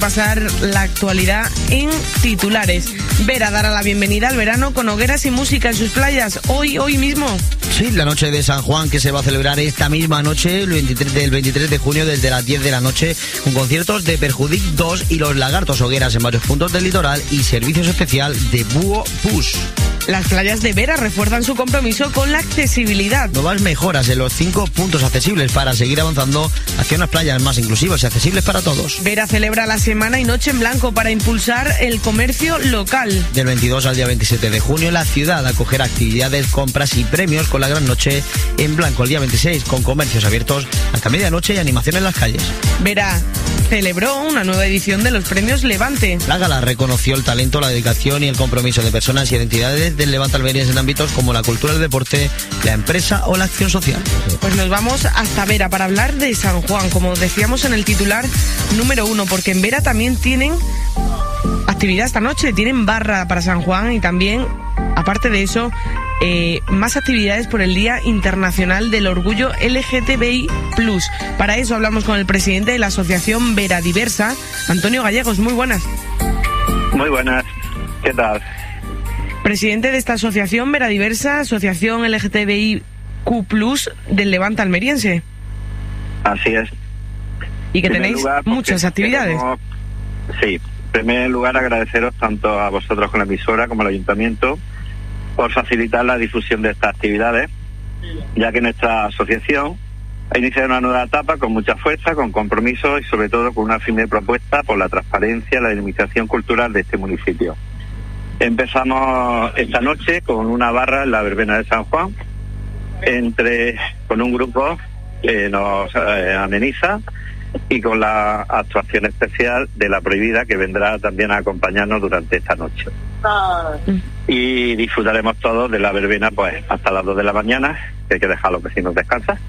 repasar la actualidad en titulares. Vera dará la bienvenida al verano con hogueras y música en sus playas, hoy mismo. Sí, la noche de San Juan, que se va a celebrar esta misma noche, el 23 de junio, desde las 10 de la noche, con conciertos de Perjudic 2 y Los Lagartos, hogueras en varios puntos del litoral y servicios especial de Búho Bus. Las playas de Vera refuerzan su compromiso con la accesibilidad. Nuevas mejoras en los 5 puntos accesibles para seguir avanzando hacia unas playas más inclusivas y accesibles para todos. Vera celebra la Semana y Noche en Blanco para impulsar el comercio local. Del 22 al día 27 de junio, la ciudad acogerá actividades, compras y premios con la Gran Noche en Blanco. El día 26, con comercios abiertos hasta medianoche y animación en las calles. Vera celebró una nueva edición de los premios Levante. La gala reconoció el talento, la dedicación y el compromiso de personas y entidades del Levante almeriense en ámbitos como la cultura, el deporte, la empresa o la acción social. Pues nos vamos hasta Vera para hablar de San Juan, como decíamos en el titular número 1, porque en Vera también tienen actividad esta noche, tienen barra para San Juan y también, aparte de eso, más actividades por el Día Internacional del Orgullo LGTBI+. Para eso hablamos con el presidente de la Asociación Vera Diversa, Antonio Gallegos. Muy buenas. Muy buenas. ¿Qué tal? Presidente de esta asociación Vera Diversa, Asociación LGTBIQ+ del Levante almeriense. Así es. Y que tenéis muchas actividades. Sí. En primer lugar, agradeceros tanto a vosotros con la emisora como al ayuntamiento por facilitar la difusión de estas actividades, ya que nuestra asociación ha iniciado una nueva etapa con mucha fuerza, con compromiso y sobre todo con una firme propuesta por la transparencia y la dinamización cultural de este municipio. Empezamos esta noche con una barra en la verbena de San Juan, con un grupo que nos ameniza y con la actuación especial de La Prohibida, que vendrá también a acompañarnos durante esta noche. Y disfrutaremos todos de la verbena pues hasta las 2 de la mañana, que hay que dejar a los vecinos descansar.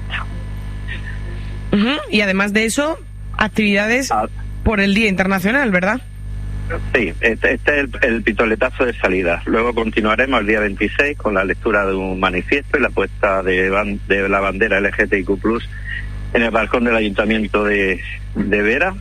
Y además de eso, actividades por el Día Internacional, ¿verdad? Sí, este es el pistoletazo de salida. Luego continuaremos el día 26 con la lectura de un manifiesto y la puesta de la bandera LGTBIQ+ en el balcón del Ayuntamiento de Vera.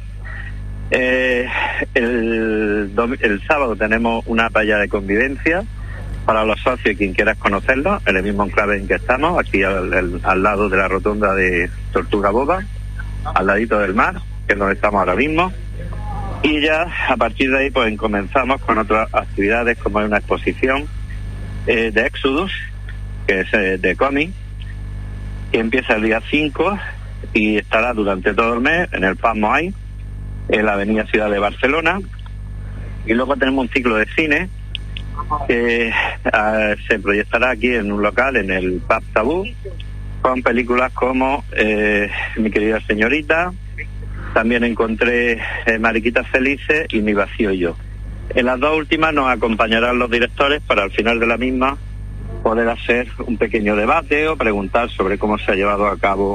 El sábado tenemos una playa de convivencia para los socios y quien quiera conocerlo, en el mismo enclave en que estamos, aquí al lado de la rotonda de Tortuga Boba, al ladito del mar, que es donde estamos ahora mismo. Y ya a partir de ahí pues comenzamos con otras actividades, como una exposición de Exodus, que es de cómic, que empieza el día 5 y estará durante todo el mes en el Pub Moai, en la avenida Ciudad de Barcelona. Y luego tenemos un ciclo de cine que se proyectará aquí en un local, en el Pub Tabú, con películas como Mi querida señorita. También encontré Mariquitas Felices y Mi vacío y yo. En las dos últimas nos acompañarán los directores para al final de la misma poder hacer un pequeño debate o preguntar sobre cómo se ha llevado a cabo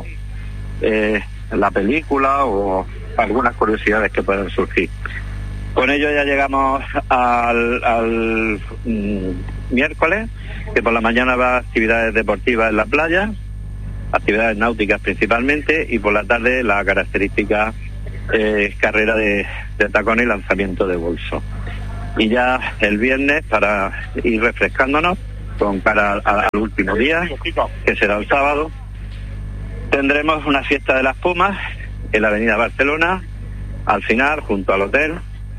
la película o algunas curiosidades que puedan surgir. Con ello ya llegamos al miércoles, que por la mañana va a actividades deportivas en la playa, actividades náuticas principalmente, y por la tarde la característica carrera de tacón y lanzamiento de bolso. Y ya el viernes, para ir refrescándonos con cara al último día, que será el sábado, tendremos una fiesta de las Pumas en la avenida Barcelona, al final, junto al hotel,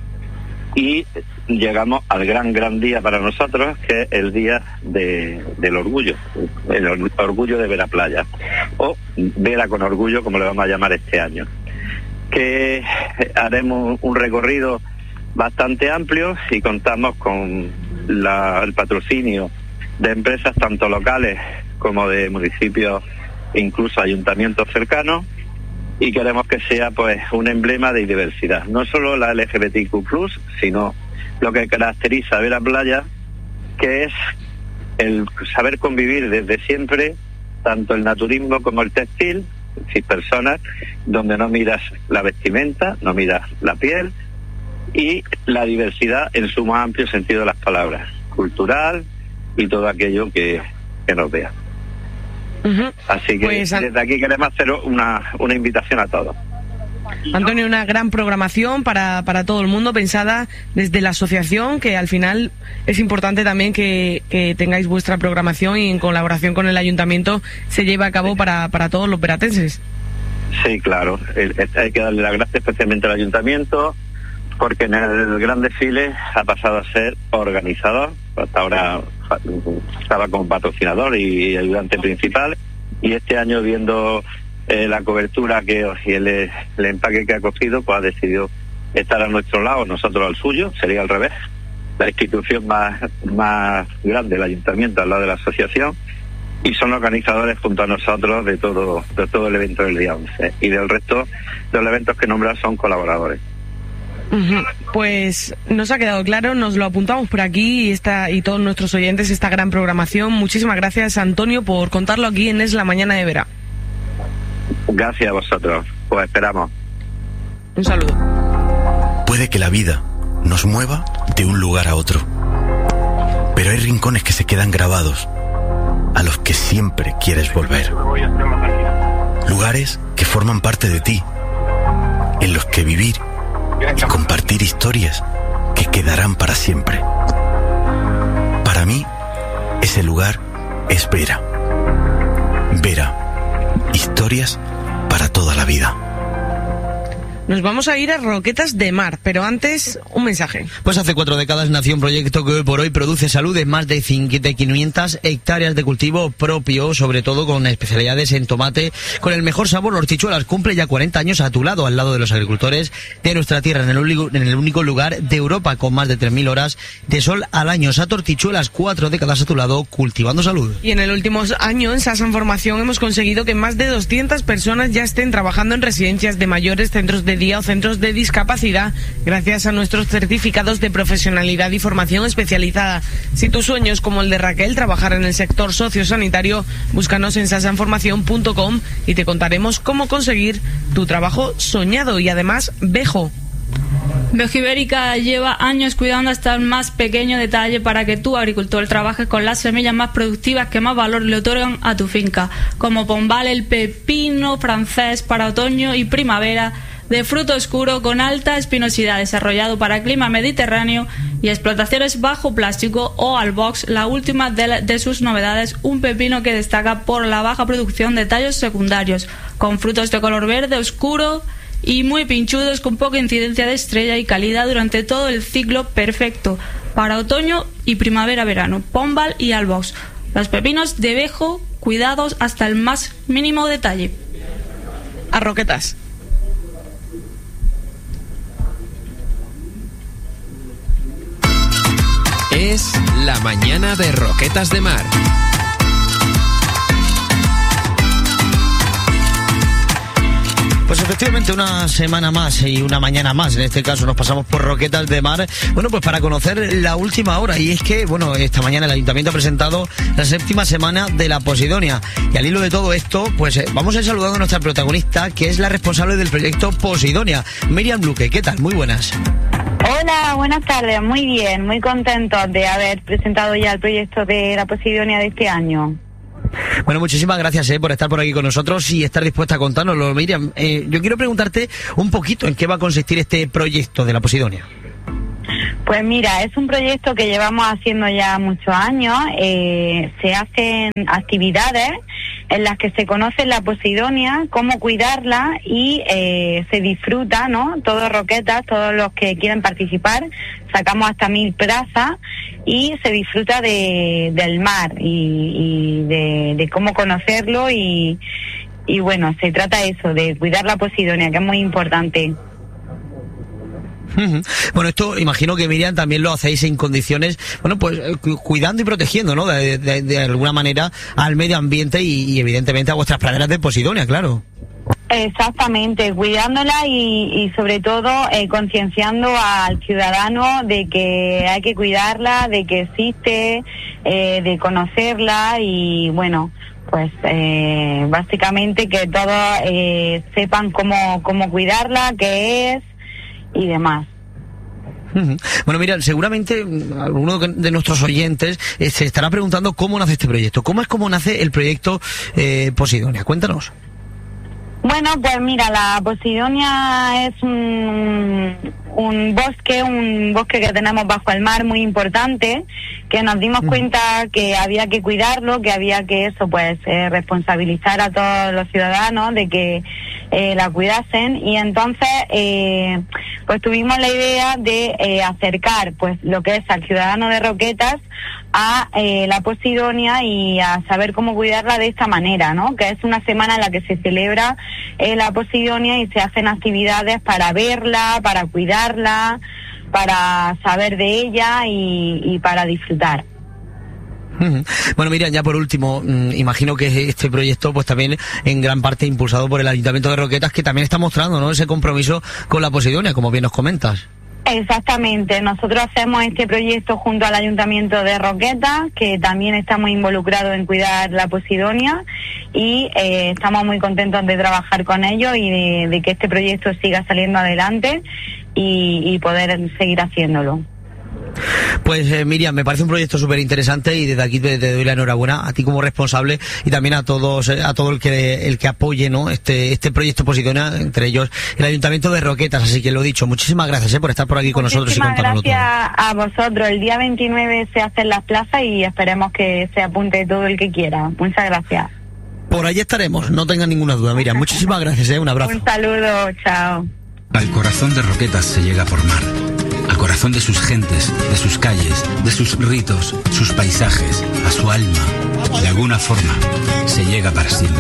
y llegamos al gran día para nosotros, que es el día del orgullo, el orgullo de Vera Playa, o Vera con Orgullo, como le vamos a llamar este año, que haremos un recorrido bastante amplio y contamos con el patrocinio de empresas tanto locales como de municipios, incluso ayuntamientos cercanos, y queremos que sea pues un emblema de diversidad, no solo la LGBTIQ+, sino lo que caracteriza a Vera Playa, que es el saber convivir desde siempre, tanto el naturismo como el textil, sin personas, donde no miras la vestimenta, no miras la piel, y la diversidad en su más amplio sentido de las palabras, cultural y todo aquello que nos vea. Así que pues, desde aquí queremos hacer una invitación a todos. Antonio, una gran programación para todo el mundo, pensada desde la asociación, que al final es importante también que tengáis vuestra programación y en colaboración con el ayuntamiento se lleve a cabo para todos los veratenses. Sí, claro. Hay que darle las gracias especialmente al ayuntamiento, porque en el gran desfile ha pasado a ser organizador. Hasta ahora estaba como patrocinador y ayudante principal, y este año, viendo la cobertura y el empaque que ha cogido, pues ha decidido estar a nuestro lado, nosotros al suyo, sería al revés. La institución más grande, el ayuntamiento, al lado de la asociación, y son organizadores junto a nosotros de todo el evento del día 11, y del resto de los eventos que nombras son colaboradores. Pues nos ha quedado claro, nos lo apuntamos por aquí y todos nuestros oyentes, esta gran programación. Muchísimas gracias, Antonio, por contarlo aquí en Es la Mañana de Vera. Gracias a vosotros, pues esperamos. Un saludo. Puede que la vida nos mueva de un lugar a otro, pero hay rincones que se quedan grabados, a los que siempre quieres volver. Lugares que forman parte de ti, en los que vivir y compartir historias que quedarán para siempre. Para mí, ese lugar es Vera. Vera, historias para toda la vida. Nos vamos a ir a Roquetas de Mar, pero antes, un mensaje. Pues hace 4 décadas nació un proyecto que hoy por hoy produce salud en más de 500 hectáreas de cultivo propio, sobre todo con especialidades en tomate, con el mejor sabor. Hortichuelas cumple ya 40 años a tu lado, al lado de los agricultores de nuestra tierra, en el único lugar de Europa con más de 3.000 horas de sol al año. Sato Hortichuelas, 4 décadas a tu lado, cultivando salud. Y en el último año, en Sasan Formación, hemos conseguido que más de 200 personas ya estén trabajando en residencias de mayores, centros de día o centros de discapacidad, gracias a nuestros certificados de profesionalidad y formación especializada. Si tu sueño es como el de Raquel, trabajar en el sector sociosanitario, búscanos en sasanformacion.com y te contaremos cómo conseguir tu trabajo soñado. Y además, Vejo. Vejo Ibérica lleva años cuidando hasta el más pequeño detalle para que tú, agricultor, trabajes con las semillas más productivas que más valor le otorgan a tu finca, como Pombal, el pepino francés para otoño y primavera, de fruto oscuro con alta espinosidad, desarrollado para clima mediterráneo y explotaciones bajo plástico, o Albox, la última de sus novedades, un pepino que destaca por la baja producción de tallos secundarios, con frutos de color verde oscuro y muy pinchudos, con poca incidencia de estrella y calidad durante todo el ciclo, perfecto para otoño y primavera-verano. Pombal y Albox, los pepinos de Vejo, cuidados hasta el más mínimo detalle. A Roquetas. Es la mañana de Roquetas de Mar. Pues efectivamente, una semana más y una mañana más, en este caso nos pasamos por Roquetas de Mar, bueno, pues para conocer la última hora. Y es que, bueno, esta mañana el Ayuntamiento ha presentado la 7ª semana de la Posidonia, y al hilo de todo esto, pues vamos a ir saludando a nuestra protagonista, que es la responsable del proyecto Posidonia, Miriam Luque. ¿Qué tal? Muy buenas. Hola, buenas tardes. Muy bien, muy contentos de haber presentado ya el proyecto de la Posidonia de este año. Bueno, muchísimas gracias por estar por aquí con nosotros y estar dispuesta a contárnoslo, Miriam. Yo quiero preguntarte un poquito en qué va a consistir este proyecto de la Posidonia. Pues mira, es un proyecto que llevamos haciendo ya muchos años. Se hacen actividades en las que se conoce la Posidonia, cómo cuidarla, y se disfruta, ¿no? Todos Roquetas, todos los que quieren participar, sacamos hasta 1000 plazas y se disfruta del mar y de cómo conocerlo y bueno, se trata eso, de cuidar la Posidonia, que es muy importante. Bueno, esto imagino que, Miriam, también lo hacéis en condiciones, bueno, pues cuidando y protegiendo, ¿no? De alguna manera al medio ambiente y evidentemente a vuestras praderas de Posidonia, claro. Exactamente, cuidándola y sobre todo concienciando al ciudadano de que hay que cuidarla, de que existe, de conocerla y bueno, pues básicamente que todos sepan cómo cuidarla, qué es y demás. Bueno, mira, seguramente alguno de nuestros oyentes se estará preguntando cómo nace este proyecto. ¿Cómo nace el proyecto Posidonia? Cuéntanos. Bueno, pues mira, la Posidonia es un bosque que tenemos bajo el mar muy importante, que nos dimos cuenta que había que cuidarlo, que había que responsabilizar a todos los ciudadanos de que la cuidasen, y entonces pues tuvimos la idea de acercar pues lo que es al ciudadano de Roquetas a la Posidonia y a saber cómo cuidarla de esta manera, ¿no? Que es una semana en la que se celebra la Posidonia y se hacen actividades para verla, para cuidarla, para saber de ella y para disfrutar. Bueno, Miriam, ya por último, imagino que este proyecto pues también en gran parte impulsado por el Ayuntamiento de Roquetas, que también está mostrando, ¿no?, ese compromiso con la Posidonia, como bien nos comentas. Exactamente, nosotros hacemos este proyecto junto al Ayuntamiento de Roquetas, que también está muy involucrado en cuidar la Posidonia, y estamos muy contentos de trabajar con ellos y de que este proyecto siga saliendo adelante y poder seguir haciéndolo. Pues Miriam, me parece un proyecto súper interesante y desde aquí te doy la enhorabuena a ti como responsable y también a todo el que apoye, ¿no?, este proyecto Posidonia, entre ellos el Ayuntamiento de Roquetas. Así que lo dicho, muchísimas gracias por estar por aquí con nosotros y contárnoslo todo. Gracias a vosotros. El día 29 se hacen las plazas y esperemos que se apunte todo el que quiera. Muchas gracias. Por allí estaremos, no tengan ninguna duda. Miriam, muchísimas gracias, un abrazo. Un saludo, chao. Al corazón de Roquetas se llega por mar. Al corazón de sus gentes, de sus calles, de sus ritos, sus paisajes, a su alma. De alguna forma, se llega para siempre.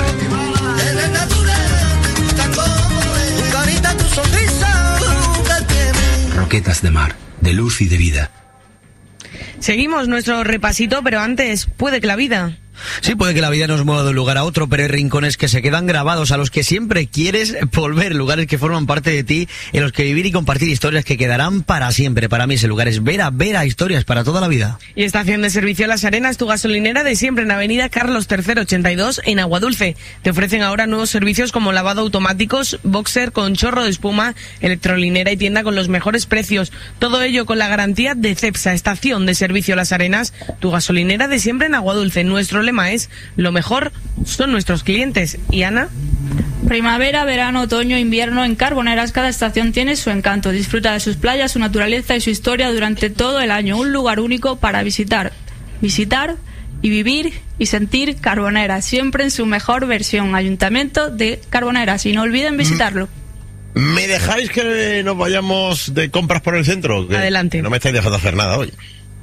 Roquetas de mar, de luz y de vida. Seguimos nuestro repasito, pero antes, puede que la vida... Sí, puede que la vida nos mueva de un lugar a otro, pero hay rincones que se quedan grabados, a los que siempre quieres volver, lugares que forman parte de ti, en los que vivir y compartir historias que quedarán para siempre. Para mí ese lugar es Vera, historias para toda la vida. Y Estación de Servicio Las Arenas, tu gasolinera de siempre, en Avenida Carlos III 82, en Aguadulce. Te ofrecen ahora nuevos servicios como lavado automáticos, boxer con chorro de espuma, electrolinera y tienda con los mejores precios. Todo ello con la garantía de Cepsa. Estación de Servicio Las Arenas, tu gasolinera de siempre en Aguadulce. Nuestro lema es: lo mejor son nuestros clientes. ¿Y Ana? Primavera, verano, otoño, invierno, en Carboneras cada estación tiene su encanto. Disfruta de sus playas, su naturaleza y su historia durante todo el año. Un lugar único para visitar y vivir y sentir Carboneras, siempre en su mejor versión. Ayuntamiento de Carboneras, y no olviden visitarlo. ¿Me dejáis que nos vayamos de compras por el centro? Adelante. No me estáis dejando hacer nada hoy.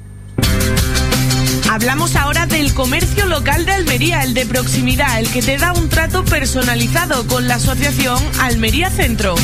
Hablamos ahora del comercio local de Almería, el de proximidad, el que te da un trato personalizado, con la asociación Almería Centro.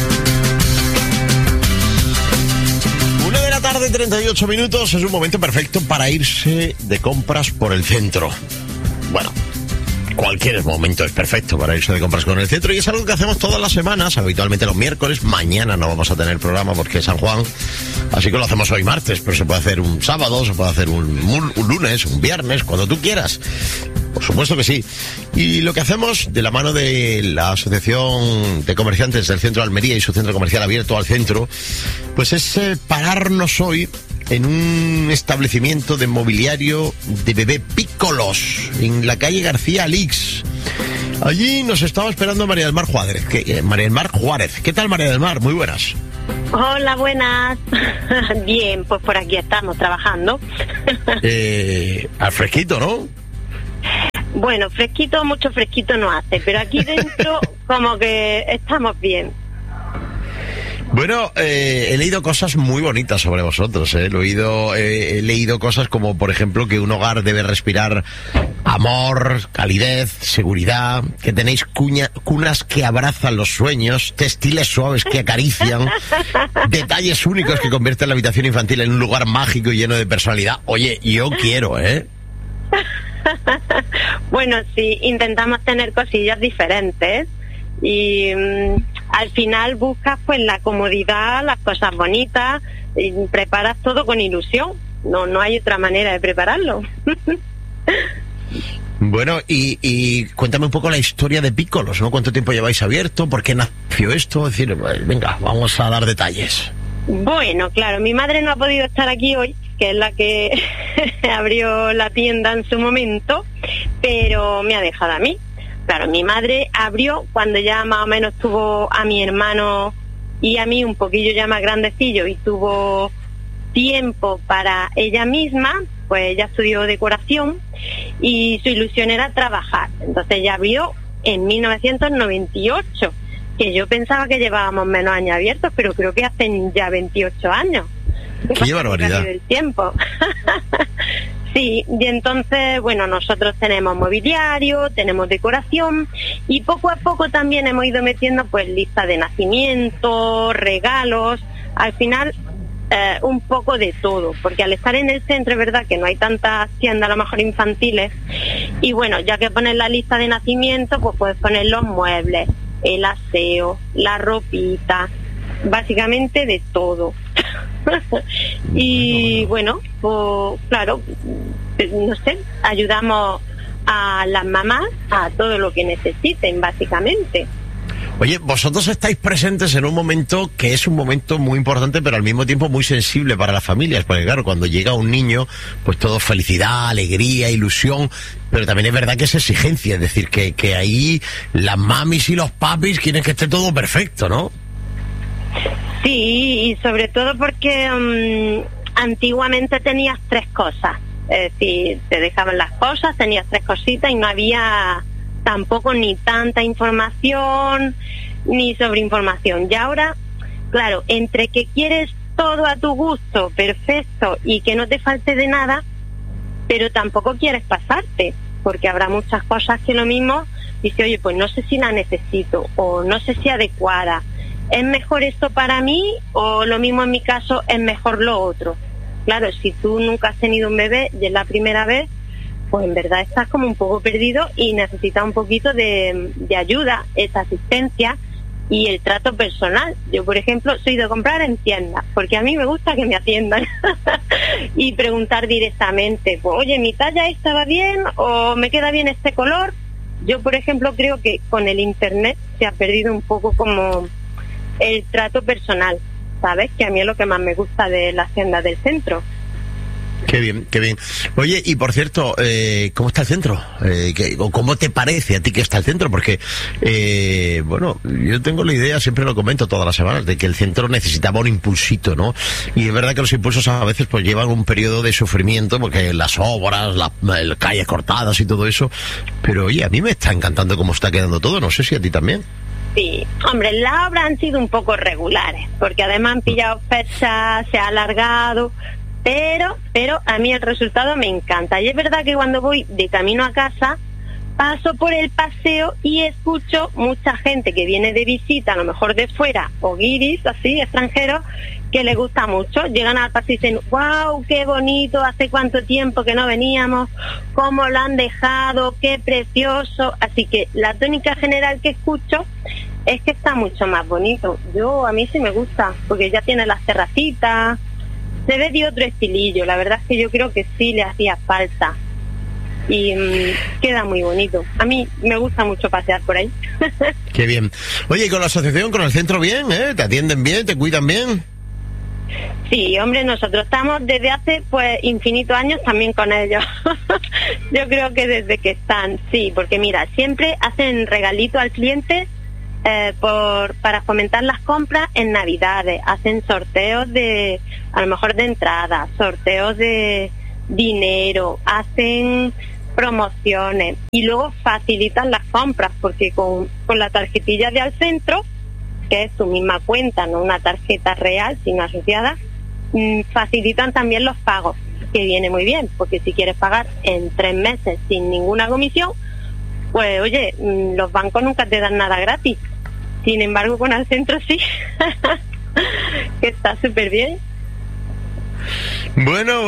1:38 p.m, es un momento perfecto para irse de compras por el centro. Bueno, cualquier momento es perfecto para irse de compras con el centro, y es algo que hacemos todas las semanas, habitualmente los miércoles. Mañana no vamos a tener programa porque es San Juan, así que lo hacemos hoy martes, pero se puede hacer un sábado, se puede hacer un lunes, un viernes, cuando tú quieras. Por supuesto que sí. Y lo que hacemos de la mano de la Asociación de Comerciantes del Centro de Almería y su centro comercial abierto al centro, pues es pararnos hoy en un establecimiento de mobiliario de bebé Pícolos, en la calle García Alix. Allí nos estaba esperando María del Mar Juárez. ¿Qué tal, María del Mar? Muy buenas. Hola, buenas. Bien, pues por aquí estamos trabajando. Al fresquito, ¿no? Bueno, fresquito, mucho fresquito no hace, pero aquí dentro como que estamos bien. Bueno, he leído cosas muy bonitas sobre vosotros, He leído cosas como, por ejemplo, que un hogar debe respirar amor, calidez, seguridad, que tenéis cunas que abrazan los sueños, textiles suaves que acarician, detalles únicos que convierten la habitación infantil en un lugar mágico y lleno de personalidad. Oye, yo quiero, Bueno, sí, intentamos tener cosillas diferentes y al final buscas pues la comodidad, las cosas bonitas, y preparas todo con ilusión. No hay otra manera de prepararlo. Bueno, y cuéntame un poco la historia de Pícolos, ¿no? ¿Cuánto tiempo lleváis abierto? ¿Por qué nació esto? Es decir, venga, vamos a dar detalles. Bueno, claro, mi madre no ha podido estar aquí hoy, que es la que abrió la tienda en su momento, pero me ha dejado a mí. Claro, mi madre abrió cuando ya más o menos tuvo a mi hermano y a mí un poquillo ya más grandecillo y tuvo tiempo para ella misma, pues ella estudió decoración y su ilusión era trabajar. Entonces ella abrió en 1998, que yo pensaba que llevábamos menos años abiertos, pero creo que hacen ya 28 años. ¡Qué barbaridad! El tiempo. Sí, y entonces, bueno, nosotros tenemos mobiliario, tenemos decoración y poco a poco también hemos ido metiendo pues listas de nacimiento, regalos, al final un poco de todo, porque al estar en el centro es verdad que no hay tantas tiendas a lo mejor infantiles y bueno, ya que pones la lista de nacimiento, pues puedes poner los muebles, el aseo, la ropita, básicamente de todo. Y bueno, pues claro, no sé, ayudamos a las mamás a todo lo que necesiten, básicamente. Oye, vosotros estáis presentes en un momento que es un momento muy importante, pero al mismo tiempo muy sensible para las familias, porque claro, cuando llega un niño, pues todo felicidad, alegría, ilusión, pero también es verdad que es exigencia, es decir, que ahí las mamis y los papis quieren que esté todo perfecto, ¿no? Sí, y sobre todo porque antiguamente tenías 3 cosas, es decir, te dejaban las cosas, tenías 3 cositas y no había tampoco ni tanta información ni sobreinformación. Y ahora, claro, entre que quieres todo a tu gusto, perfecto, y que no te falte de nada, pero tampoco quieres pasarte, porque habrá muchas cosas que lo mismo dice, oye, pues no sé si la necesito o no sé si adecuada. ¿Es mejor esto para mí o lo mismo en mi caso es mejor lo otro? Claro, si tú nunca has tenido un bebé y es la primera vez, pues en verdad estás como un poco perdido y necesitas un poquito de ayuda, esa asistencia y el trato personal. Yo, por ejemplo, soy de comprar en tiendas, porque a mí me gusta que me atiendan y preguntar directamente, pues oye, ¿mi talla esta va bien o me queda bien este color? Yo, por ejemplo, creo que con el internet se ha perdido un poco como el trato personal, ¿sabes? Que a mí es lo que más me gusta de las tiendas del centro. Qué bien, qué bien. Oye, y por cierto, ¿cómo está el centro? ¿O cómo te parece a ti que está el centro? Porque, bueno, yo tengo la idea, siempre lo comento todas las semanas, de que el centro necesitaba un impulsito, ¿no? Y es verdad que los impulsos a veces pues llevan un periodo de sufrimiento, porque las obras, las calles cortadas y todo eso, pero oye, a mí me está encantando cómo está quedando todo, no sé si a ti también. Sí, hombre, las obras han sido un poco regulares, porque además han pillado fechas, se ha alargado, pero a mí el resultado me encanta. Y es verdad que cuando voy de camino a casa, paso por el paseo y escucho mucha gente que viene de visita, a lo mejor de fuera, o guiris, así, extranjeros, que les gusta mucho. Llegan al paseo y dicen, wow, qué bonito, hace cuánto tiempo que no veníamos, cómo lo han dejado, qué precioso. Así que la tónica general que escucho es que está mucho más bonito. A mí sí me gusta, porque ya tiene las terracitas, se ve de otro estilillo. La verdad es que yo creo que sí le hacía falta y queda muy bonito. A mí me gusta mucho pasear por ahí. Qué bien. Oye, ¿y con la asociación, con el centro bien? ¿Te atienden bien? ¿Te cuidan bien? Sí, hombre, nosotros estamos desde hace pues infinitos años también con ellos. Yo creo que desde que están, sí, porque mira, siempre hacen regalito al cliente para fomentar las compras en Navidades. Hacen sorteos de, a lo mejor de entrada, sorteos de dinero, hacen promociones y luego facilitan las compras, porque con la tarjetilla de al centro, que es tu misma cuenta, no una tarjeta real sino asociada, facilitan también los pagos, que viene muy bien, porque si quieres pagar en 3 meses sin ninguna comisión, pues oye, los bancos nunca te dan nada gratis. Sin embargo, con el centro sí, que está súper bien. Bueno,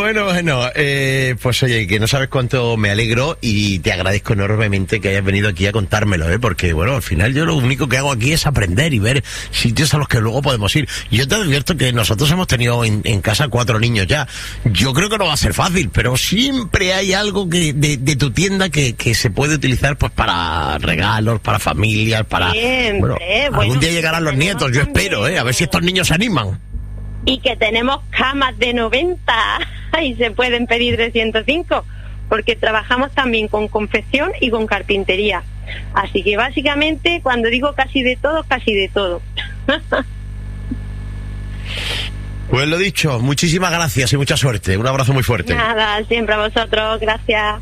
pues oye, que no sabes cuánto me alegro y te agradezco enormemente que hayas venido aquí a contármelo, porque bueno, al final yo lo único que hago aquí es aprender y ver sitios a los que luego podemos ir. Yo te advierto que nosotros hemos tenido en casa 4 niños ya. Yo creo que no va a ser fácil, pero siempre hay algo que de tu tienda que se puede utilizar pues para regalos, para familias, para... Siempre, algún día llegarán los nietos, yo espero, a ver si estos niños se animan. Y que tenemos camas de 90 y se pueden pedir de 105, porque trabajamos también con confección y con carpintería. Así que básicamente, cuando digo casi de todo, casi de todo. Pues lo dicho, muchísimas gracias y mucha suerte. Un abrazo muy fuerte. Nada, siempre a vosotros, gracias.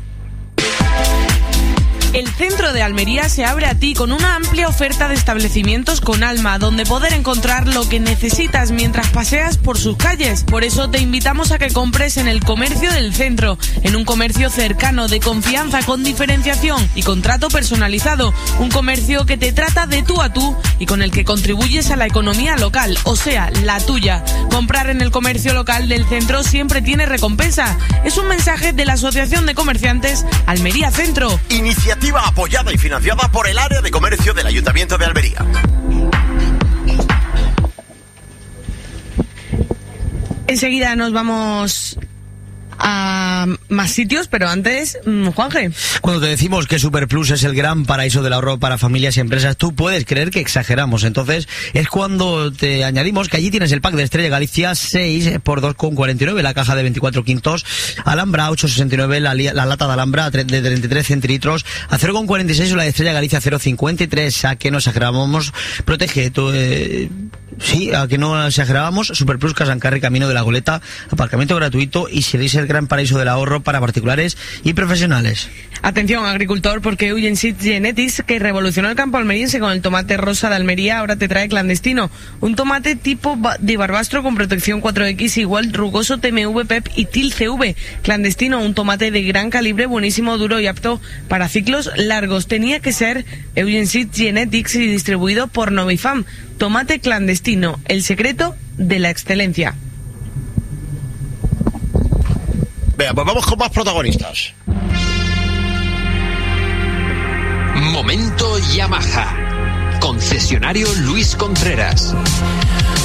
El centro de Almería se abre a ti con una amplia oferta de establecimientos con alma, donde poder encontrar lo que necesitas mientras paseas por sus calles. Por eso te invitamos a que compres en el comercio del centro, en un comercio cercano, de confianza, con diferenciación y con trato personalizado. Un comercio que te trata de tú a tú y con el que contribuyes a la economía local, o sea, la tuya. Comprar en el comercio local del centro siempre tiene recompensa. Es un mensaje de la Asociación de Comerciantes Almería Centro. Iniciativa apoyada y financiada por el área de comercio del Ayuntamiento de Almería. Enseguida nos vamos a más sitios, pero antes, Juanje. Cuando te decimos que Superplus es el gran paraíso del ahorro para familias y empresas, tú puedes creer que exageramos. Entonces es cuando te añadimos que allí tienes el pack de Estrella Galicia 6 por 2,49, la caja de 24 quintos, Alhambra 8,69, la lata de Alhambra de 33 centilitros a 0,46 o la de Estrella Galicia 0,53. A que no exageramos, protege tu... Sí, a que no exagerábamos. Superplus Casancarri, Camino de la Goleta, aparcamiento gratuito y seréis el gran paraíso del ahorro para particulares y profesionales. Atención, agricultor, porque Eugene Seeds Genetics, que revolucionó el campo almeriense con el tomate rosa de Almería, ahora te trae Clandestino, un tomate tipo de barbastro con protección 4X igual, rugoso, TMV, PEP y TIL CV. Clandestino, un tomate de gran calibre, buenísimo, duro y apto para ciclos largos. Tenía que ser Eugene Seeds Genetics y distribuido por Novifam. Tomate Clandestino, el secreto de la excelencia. Venga, pues vamos con más protagonistas. Momento Yamaha. Concesionario Luis Contreras.